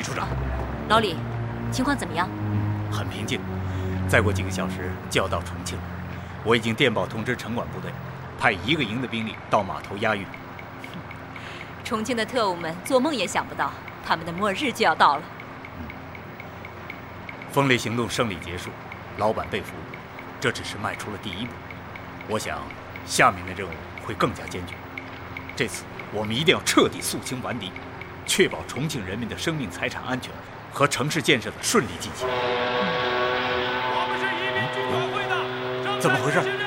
处长。 老李，情况怎么样？ 很平静，再过几个小时就要到重庆了。我已经电报通知城管部队，派1个营的兵力到码头押运。 重庆的特务们做梦也想不到，他们的末日就要到了。 风雷行动胜利结束，老板被俘，这只是迈出了第一步。我想，下面的任务会更加艰巨。这次我们一定要彻底肃清顽敌，确保重庆人民的生命财产安全和城市建设的顺利进行。 我们是移民军管会的， 怎么回事？